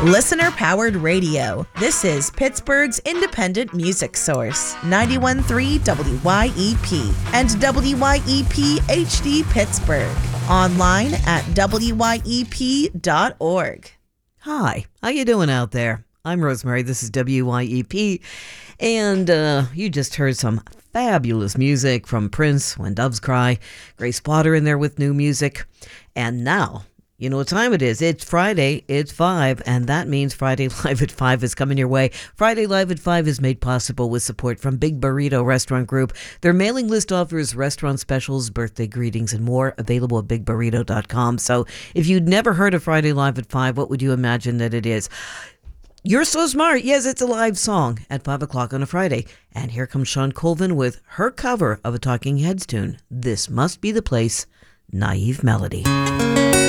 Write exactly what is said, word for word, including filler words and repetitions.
Listener-powered radio. This is Pittsburgh's independent music source. ninety-one point three W Y E P and W Y E P H D Pittsburgh. Online at W Y E P dot org. Hi, how you doing out there? I'm Rosemary. This is W Y E P. And uh, you just heard some fabulous music from Prince, When Doves Cry. Grace Potter in there with new music. And now, you know what time it is. It's Friday, it's five, and that means Friday Live at five is coming your way. Friday Live at five is made possible with support from Big Burrito Restaurant Group. Their mailing list offers restaurant specials, birthday greetings, and more, available at big burrito dot com. So if you'd never heard of Friday Live at five, what would you imagine that it is? You're so smart. Yes, it's a live song at five o'clock on a Friday. And here comes Shawn Colvin with her cover of a Talking Heads tune, This Must Be the Place, Naive Melody.